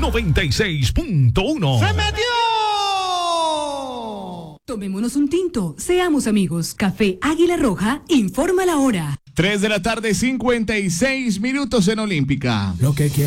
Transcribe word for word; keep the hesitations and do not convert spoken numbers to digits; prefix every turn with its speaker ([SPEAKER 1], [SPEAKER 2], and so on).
[SPEAKER 1] noventa y seis punto uno.
[SPEAKER 2] ¡Se metió!
[SPEAKER 3] Tomémonos un tinto, seamos amigos. Café Águila Roja informa la hora.
[SPEAKER 4] tres de la tarde, cincuenta y seis minutos en Olímpica.
[SPEAKER 2] Lo que quiero.